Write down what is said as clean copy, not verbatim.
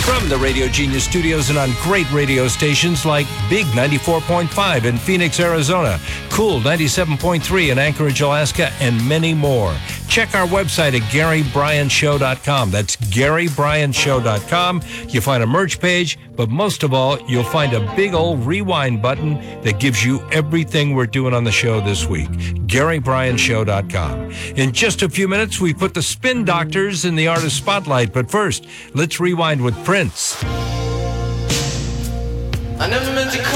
From the Radio Genius studios and on great radio stations like Big 94.5 in Phoenix, Arizona, Cool 97.3 in Anchorage, Alaska, and many more. Check our website at GaryBryanShow.com. That's GaryBryanShow.com. You'll find a merch page, but most of all, you'll find a big old rewind button that gives you everything we're doing on the show this week. GaryBryanShow.com. In just a few minutes, we put the Spin Doctors in the Artist Spotlight, but first, let's rewind with Prince. I never meant to